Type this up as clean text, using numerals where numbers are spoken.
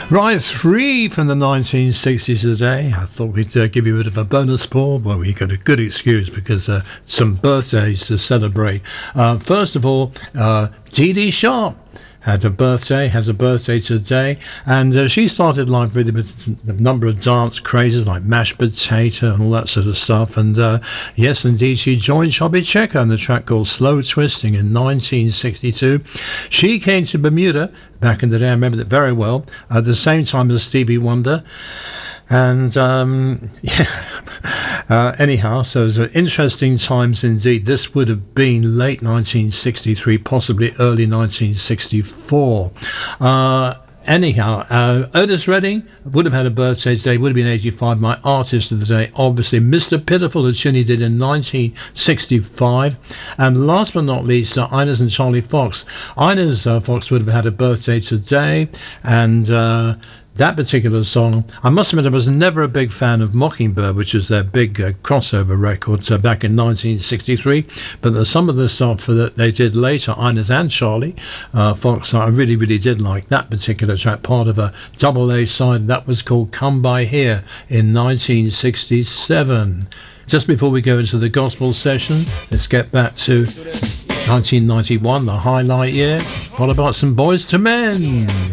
Right, three from the 1960s today. I thought we'd give you a bit of a bonus ball. Well, we got a good excuse because some birthdays to celebrate. First of all, Dee Dee Sharp has a birthday today, and she started life really with a number of dance crazes like mashed potato and all that sort of stuff, and yes indeed she joined Chubby Checker on the track called Slow Twisting in 1962. She came to Bermuda back in the day, I remember that very well, at the same time as Stevie Wonder. And anyhow, so it was interesting times indeed. This would have been late 1963, possibly early 1964. Otis Redding would have had a birthday today, would have been 85, my artist of the day, obviously. Mr. Pitiful, the tune he did in 1965. And last but not least, Inez and Charlie Fox. Inez Fox would have had a birthday today, and that particular song, I must admit I was never a big fan of Mockingbird, which was their big crossover record back in 1963, but some of the stuff that they did later, Inez and Charlie Fox, I really, really did like that particular track, part of a double A side that was called Come By Here in 1967. Just before we go into the gospel session, let's get back to 1991, the highlight year. What about some Boys to Men?